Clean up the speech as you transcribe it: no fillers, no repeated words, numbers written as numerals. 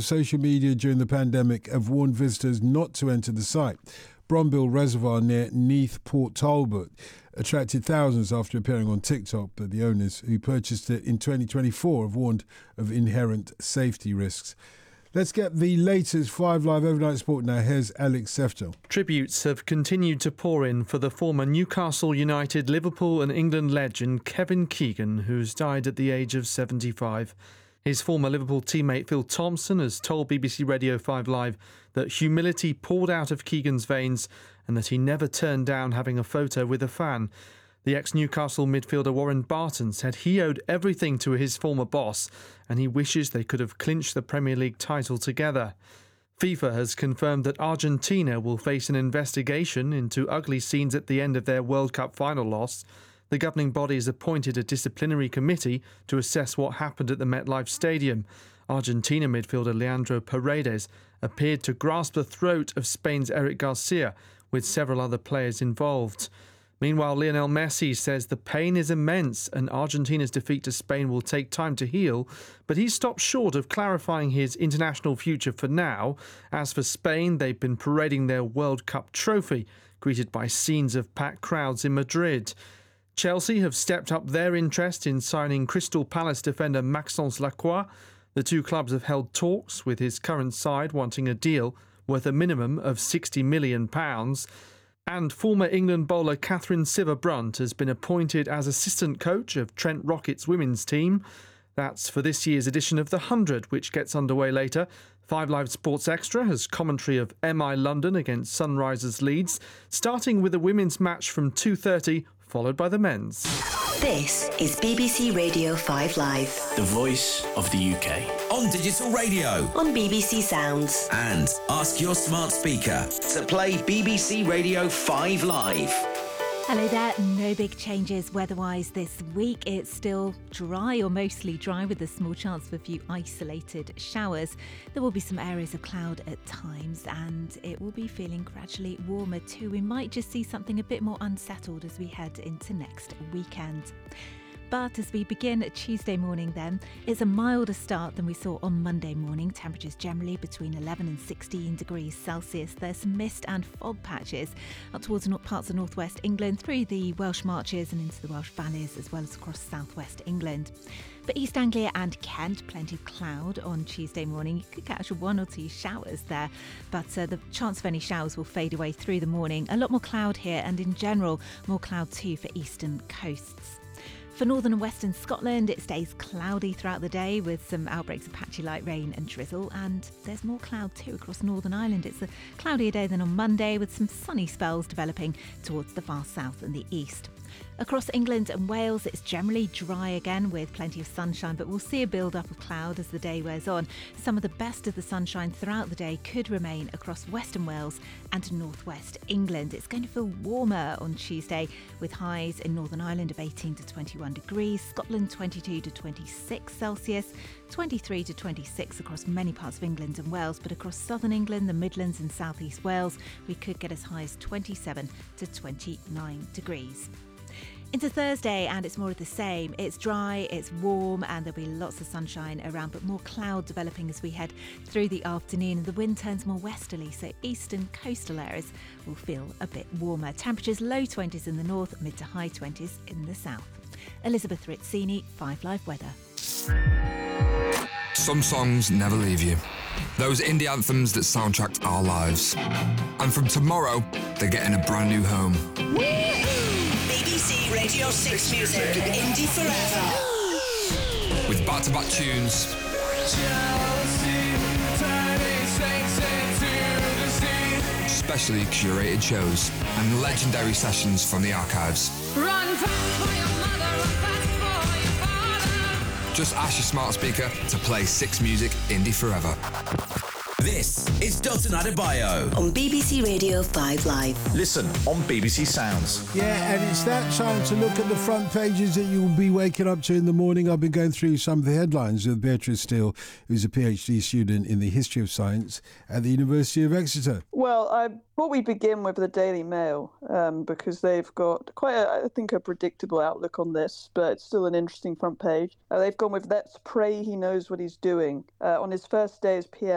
social media during the pandemic have warned visitors not to enter the site. Brombill Reservoir near Neath, Port Talbot, attracted thousands after appearing on TikTok, but the owners who purchased it in 2024 have warned of inherent safety risks. Let's get the latest 5 Live Overnight Sport now. Here's Alex Seftel. Tributes have continued to pour in for the former Newcastle United, Liverpool and England legend Kevin Keegan, who's died at the age of 75. His former Liverpool teammate Phil Thompson has told BBC Radio 5 Live that humility poured out of Keegan's veins and that he never turned down having a photo with a fan. The ex-Newcastle midfielder Warren Barton said he owed everything to his former boss and he wishes they could have clinched the Premier League title together. FIFA has confirmed that Argentina will face an investigation into ugly scenes at the end of their World Cup final loss. The governing body has appointed a disciplinary committee to assess what happened at the MetLife Stadium. Argentina midfielder Leandro Paredes appeared to grasp the throat of Spain's Eric Garcia, with several other players involved. Meanwhile, Lionel Messi says the pain is immense and Argentina's defeat to Spain will take time to heal, but he's stopped short of clarifying his international future for now. As for Spain, they've been parading their World Cup trophy, greeted by scenes of packed crowds in Madrid. Chelsea have stepped up their interest in signing Crystal Palace defender Maxence Lacroix. The two clubs have held talks, with his current side wanting a deal worth a minimum of £60 million. And former England bowler Catherine Sciver-Brunt has been appointed as assistant coach of Trent Rockets women's team. That's for this year's edition of The 100, which gets underway later. 5 Live Sports Extra has commentary of MI London against Sunrisers Leeds, starting with a women's match from 2:30, followed by the men's. This is BBC Radio 5 Live. The voice of the UK. On digital radio. On BBC Sounds. And ask your smart speaker to play BBC Radio 5 Live. Hello there. No big changes weather-wise this week. It's still dry or mostly dry with a small chance for a few isolated showers. There will be some areas of cloud at times and it will be feeling gradually warmer too. We might just see something a bit more unsettled as we head into next weekend. But as we begin Tuesday morning then, it's a milder start than we saw on Monday morning. Temperatures generally between 11 and 16 degrees Celsius. There's some mist and fog patches up towards parts of northwest England, through the Welsh Marches and into the Welsh Valleys, as well as across southwest England. For East Anglia and Kent, plenty of cloud on Tuesday morning. You could catch 1 or 2 showers there, but the chance of any showers will fade away through the morning. A lot more cloud here, and in general, more cloud too for eastern coasts. For northern and western Scotland, it stays cloudy throughout the day with some outbreaks of patchy light rain and drizzle, and there's more cloud too across Northern Ireland. It's a cloudier day than on Monday, with some sunny spells developing towards the far south and the east. Across England and Wales, it's generally dry again with plenty of sunshine, but we'll see a build-up of cloud as the day wears on. Some of the best of the sunshine throughout the day could remain across Western Wales and northwest England. It's going to feel warmer on Tuesday, with highs in Northern Ireland of 18 to 21 degrees, Scotland 22 to 26 Celsius, 23 to 26 across many parts of England and Wales, but across southern England, the Midlands and southeast Wales, we could get as high as 27 to 29 degrees. Into Thursday, and it's more of the same. It's dry, it's warm, and there'll be lots of sunshine around, but more cloud developing as we head through the afternoon. The wind turns more westerly, so eastern coastal areas will feel a bit warmer. Temperatures low 20s in the north, mid to high 20s in the south. Elizabeth Rizzini, 5 Live Weather. Some songs never leave you. Those indie anthems that soundtracked our lives. And from tomorrow, they're getting a brand new home. BBC Radio 6 Music, Indie Forever. With back-to-back tunes, specially curated shows, and legendary sessions from the archives. Run fast for your mother, run fast for your father. Just ask your smart speaker to play 6 Music Indie Forever. This is Dalton Adebayo on BBC Radio 5 Live. Listen on BBC Sounds. Yeah, and it's that time to look at the front pages that you will be waking up to in the morning. I've been going through some of the headlines with Beatrice Steele, who's a PhD student in the history of science at the University of Exeter. Well, I thought we'd begin with the Daily Mail because they've got quite, I think, a predictable outlook on this, but it's still an interesting front page. They've gone with "Let's pray he knows what he's doing." On his first day as PM,